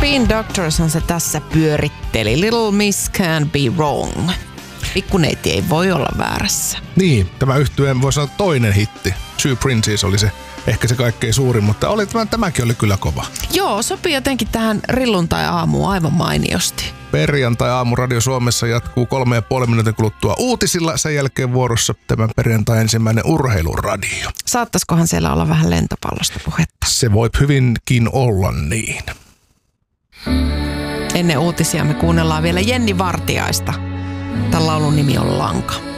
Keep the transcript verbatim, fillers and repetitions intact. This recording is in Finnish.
Spin Doctorshan se tässä pyöritteli. Little Miss Can't Be Wrong. Pikkuneiti ei voi olla väärässä. Niin, tämä yhtyeen voisi olla toinen hitti. Two Princes oli se ehkä se kaikkein suurin, mutta oli, tämä, tämäkin oli kyllä kova. Joo, sopii jotenkin tähän rilluntai-aamuun aivan mainiosti. Perjantai-aamu Radio Suomessa jatkuu kolme ja puoli minuutin kuluttua uutisilla. Sen jälkeen vuorossa tämän perjantai ensimmäinen urheiluradio. Saattaisikohan siellä olla vähän lentopallosta puhetta? Se voi hyvinkin olla niin. Ennen uutisia me kuunnellaan vielä Jenni Vartiaista. Tämän laulun nimi on Lanka.